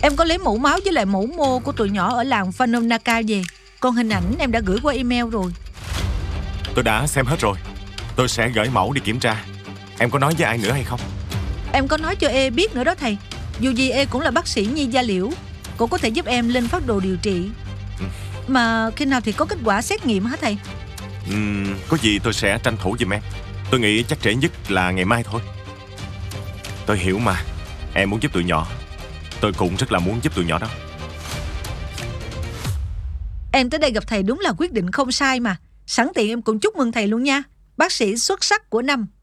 Em có lấy mẫu máu với lại mẫu mô của tụi nhỏ ở làng Phanomnaka về. Còn hình ảnh em đã gửi qua email rồi. Tôi đã xem hết rồi. Tôi sẽ gửi mẫu đi kiểm tra. Em có nói với ai nữa hay không? Em có nói cho E biết nữa đó thầy. Dù gì E cũng là bác sĩ nhi da liễu, cô có thể giúp em lên phác đồ điều trị. Mà khi nào thì có kết quả xét nghiệm hả thầy? Có gì tôi sẽ tranh thủ giùm em. Tôi nghĩ chắc trễ nhất là ngày mai thôi. Tôi hiểu mà. Em muốn giúp tụi nhỏ. Tôi cũng rất là muốn giúp tụi nhỏ đó. Em tới đây gặp thầy đúng là quyết định không sai mà. Sẵn tiện em cũng chúc mừng thầy luôn nha. Bác sĩ xuất sắc của năm.